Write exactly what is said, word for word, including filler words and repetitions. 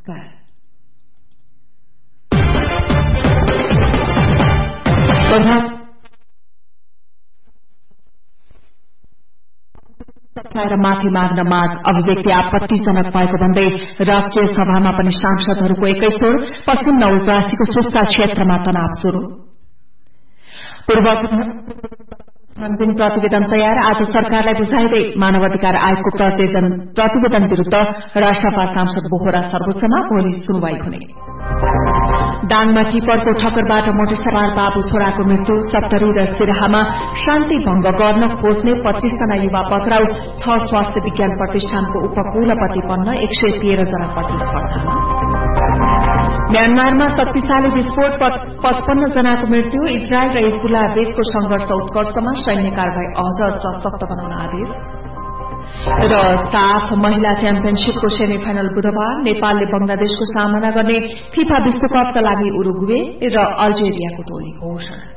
नमस्कार। सरकार माफी माग्न माग अभिव्यक्ति आपत्तिजनक भएको भन्दै राष्ट्रिय सभामा पनि सांसदहरूको एकै स्वर। पश्चिम नवलपरासीको सुस्ता क्षेत्रमा तनाव शुरू। पूर्व छानबिन प्रतिवेदन तयार। आज सरकारलाई बुझाइँदै मानवाधिकार आयोगको प्रतिवेदन विरूद्ध राष्ट्रपा सांसद बोहरा सर्वोच्चमा भोलि सुनवाई हुने। दाङमा टिपरको ठक्करबाट मोटरसवार बाबु छोराको मृत्यु। सप्तरी र सिराहामा शान्ति भंग गर्न खोज्ने पच्चीस जना युवा पक्राउ। छ स्वास्थ्य विज्ञान प्रतिष्ठानको उपकुलपति बन्न एक सय तेह्र जना प्रतिस्पर्धामा। म्यानमारमा शक्तिशाली विस्फोट, पचपन्न जनाको मृत्यु। इजरायल र हिजबुल्लाह बीचको संघर्ष उत्कर्षमा सैन्य कारवाही अझ सशक्त बनाउन आदेश। र साफ महिला च्याम्पियनशीपको सेमिफाइनल बुधबार नेपालले बंगलादेशको सामना गर्ने फिफा विश्वकपका लागि उरुग्वे र अल्जेरियाको टोली घोषणा।